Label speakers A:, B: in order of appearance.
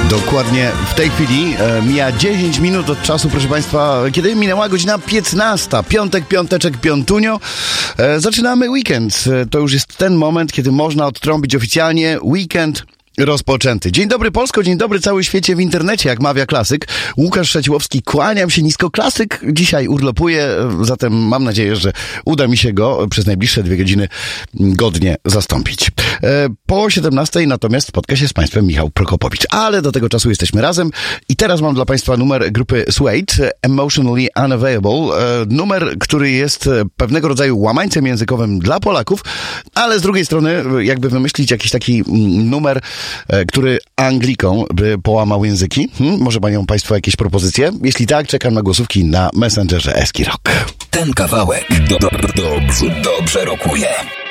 A: Dokładnie w tej chwili mija 10 minut od czasu, proszę Państwa, kiedy minęła godzina 15. Piąteczek, piątunio. Zaczynamy weekend. To już jest ten moment, kiedy można odtrąbić oficjalnie weekend rozpoczęty. Dzień dobry Polsko, dzień dobry cały świecie w internecie, jak mawia klasyk. Łukasz Szaciłowski, kłaniam się nisko. Klasyk dzisiaj urlopuje, zatem mam nadzieję, że uda mi się go przez najbliższe 2 godziny godnie zastąpić. Po 17 natomiast spotka się z Państwem Michał Prokopowicz, ale do tego czasu jesteśmy razem i teraz mam dla Państwa numer grupy Suede, Emotionally Unavailable, numer, który jest pewnego rodzaju łamańcem językowym dla Polaków, ale z drugiej strony jakby wymyślić jakiś taki numer, który Anglikom by połamał języki. Może mają Państwo jakieś propozycje? Jeśli tak, czekam na głosówki na Messengerze Eski Rock.
B: Ten kawałek dobrze rokuje.